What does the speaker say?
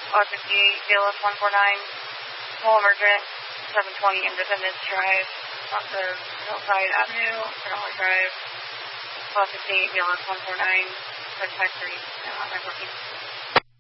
R58, BLS 149, small emergent, 720 Independence Drive, off of Hillside Avenue, Sonoma Drive, R58, BLS 149, 753, networking.